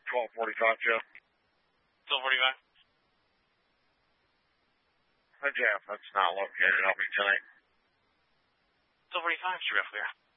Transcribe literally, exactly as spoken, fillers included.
twelve forty-five, Jeff. twelve forty-five? Hi, Jeff. That's not located. Help me tonight. twelve forty-five, Sheriff Clear.